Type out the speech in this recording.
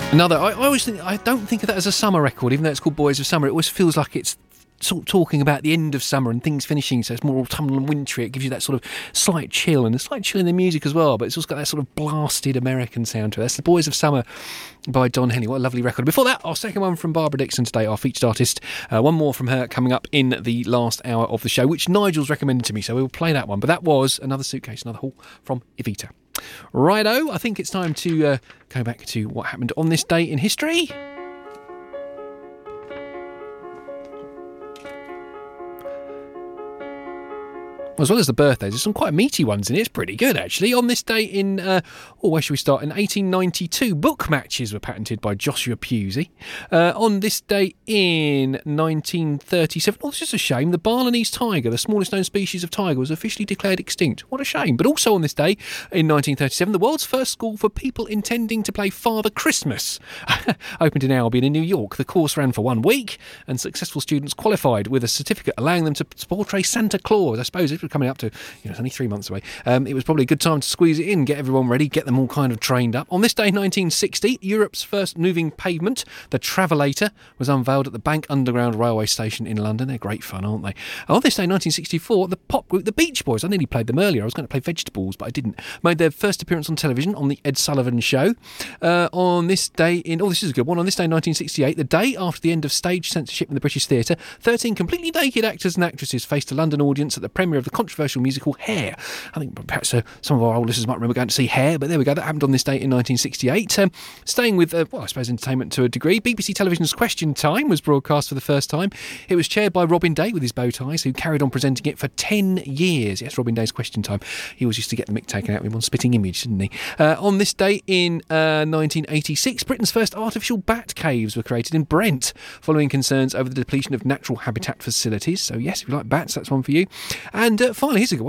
I always think, I don't think of that as a summer record, even though it's called Boys of Summer. It always feels like it's sort of talking about the end of summer and things finishing, so it's more autumnal and wintry. It gives you that sort of slight chill, and a slight chill in the music as well, but it's also got that sort of blasted American sound to it. That's The Boys of Summer by Don Henley. What a lovely record. Before that, our second one from Barbara Dixon today, our featured artist. One more from her coming up in the last hour of the show, which Nigel's recommended to me, so we'll play that one. But that was Another Suitcase, Another Haul from Evita. Righto, I think it's time to go back to what happened on this day in history. As well as the birthdays, there's some quite meaty ones in it. It's pretty good, actually. On this day in, where should we start? In 1892, book matches were patented by Joshua Pusey. On this day in 1937, this is a shame, the Balinese tiger, the smallest known species of tiger, was officially declared extinct. What a shame. But also on this day in 1937, the world's first school for people intending to play Father Christmas opened in Albion in New York. The course ran for 1 week, and successful students qualified with a certificate allowing them to portray Santa Claus. I suppose it coming up to, it's only 3 months away. It was probably a good time to squeeze it in, get everyone ready, get them all kind of trained up. On this day, 1960, Europe's first moving pavement, the Travelator, was unveiled at the Bank Underground Railway Station in London. They're great fun, aren't they? On this day, 1964, the pop group The Beach Boys, I nearly played them earlier, I was going to play Vegetables, but I didn't, made their first appearance on television on The Ed Sullivan Show. On this day this is a good one, on this day, 1968, the day after the end of stage censorship in the British Theatre, 13 completely naked actors and actresses faced a London audience at the premiere of the controversial musical Hair. I think perhaps some of our old listeners might remember going to see Hair, but there we go, that happened on this date in 1968. Staying with, I suppose, entertainment to a degree, BBC Television's Question Time was broadcast for the first time. It was chaired by Robin Day with his bow ties, who carried on presenting it for 10 years. Yes, Robin Day's Question Time. He always used to get the mick taken out of him on Spitting Image, didn't he? On this day in 1986, Britain's first artificial bat caves were created in Brent, following concerns over the depletion of natural habitat facilities. So yes, if you like bats, that's one for you. And finally, here's a good one.